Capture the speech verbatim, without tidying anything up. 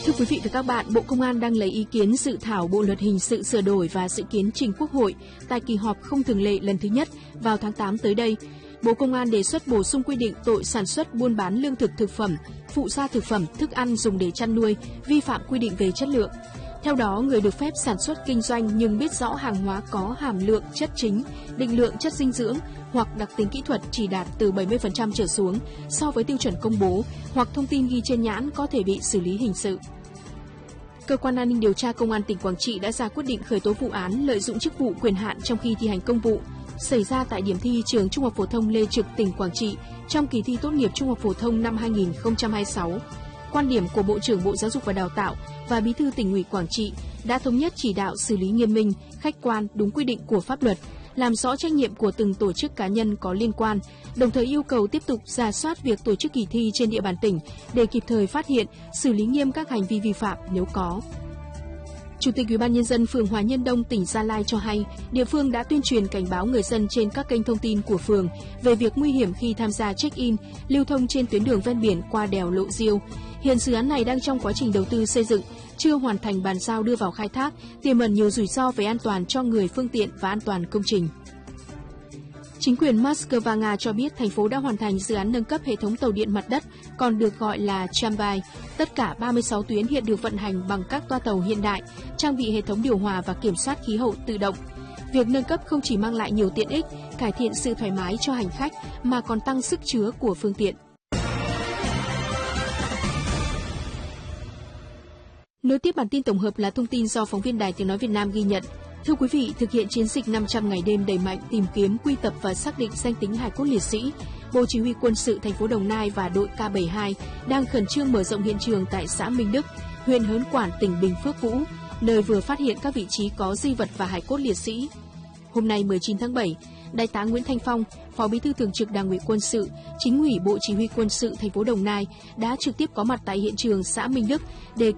Thưa quý vị và các bạn, Bộ Công an đang lấy ý kiến dự thảo Bộ luật hình sự sửa đổi và dự kiến trình Quốc hội tại kỳ họp không thường lệ lần thứ nhất vào tháng tám tới đây. Bộ Công an đề xuất bổ sung quy định tội sản xuất buôn bán lương thực thực phẩm, phụ gia thực phẩm, thức ăn dùng để chăn nuôi, vi phạm quy định về chất lượng. Theo đó, người được phép sản xuất kinh doanh nhưng biết rõ hàng hóa có hàm lượng chất chính, định lượng chất dinh dưỡng hoặc đặc tính kỹ thuật chỉ đạt từ bảy mươi phần trăm trở xuống so với tiêu chuẩn công bố hoặc thông tin ghi trên nhãn có thể bị xử lý hình sự. Cơ quan an ninh điều tra Công an tỉnh Quảng Trị đã ra quyết định khởi tố vụ án lợi dụng chức vụ quyền hạn trong khi thi hành công vụ xảy ra tại điểm thi trường Trung học phổ thông Lê Trực, tỉnh Quảng Trị trong kỳ thi tốt nghiệp Trung học phổ thông năm hai nghìn không trăm hai mươi sáu. Quan điểm của Bộ trưởng Bộ Giáo dục và Đào tạo và Bí thư Tỉnh ủy Quảng Trị đã thống nhất chỉ đạo xử lý nghiêm minh, khách quan, đúng quy định của pháp luật, làm rõ trách nhiệm của từng tổ chức cá nhân có liên quan, đồng thời yêu cầu tiếp tục rà soát việc tổ chức kỳ thi trên địa bàn tỉnh để kịp thời phát hiện, xử lý nghiêm các hành vi vi phạm nếu có. Chủ tịch Ủy ban nhân dân phường Hòa Nhân Đông, tỉnh Gia Lai cho hay, địa phương đã tuyên truyền cảnh báo người dân trên các kênh thông tin của phường về việc nguy hiểm khi tham gia check-in, lưu thông trên tuyến đường ven biển qua đèo Lộ Diêu. Hiện dự án này đang trong quá trình đầu tư xây dựng, chưa hoàn thành bàn giao đưa vào khai thác, tiềm ẩn nhiều rủi ro về an toàn cho người, phương tiện và an toàn công trình. Chính quyền Moscow Nga cho biết thành phố đã hoàn thành dự án nâng cấp hệ thống tàu điện mặt đất, còn được gọi là Tramvai. Tất cả ba mươi sáu tuyến hiện được vận hành bằng các toa tàu hiện đại, trang bị hệ thống điều hòa và kiểm soát khí hậu tự động. Việc nâng cấp không chỉ mang lại nhiều tiện ích, cải thiện sự thoải mái cho hành khách, mà còn tăng sức chứa của phương tiện. Nối tiếp bản tin tổng hợp là thông tin do phóng viên Đài Tiếng nói Việt Nam ghi nhận. Thưa quý vị, thực hiện chiến dịch năm trăm ngày đêm đẩy mạnh tìm kiếm, quy tập và xác định danh tính hài cốt liệt sĩ, Bộ Chỉ huy Quân sự thành phố Đồng Nai và đội K bảy mươi hai đang khẩn trương mở rộng hiện trường tại xã Minh Đức, huyện Hớn Quản, tỉnh Bình Phước Vũ, nơi vừa phát hiện các vị trí có di vật và hài cốt liệt sĩ. Hôm nay mười chín tháng bảy, Đại tá Nguyễn Thanh Phong, Phó Bí thư Thường trực Đảng ủy Quân sự, Chính ủy Bộ Chỉ huy Quân sự thành phố Đồng Nai đã trực tiếp có mặt tại hiện trường xã Minh Đức để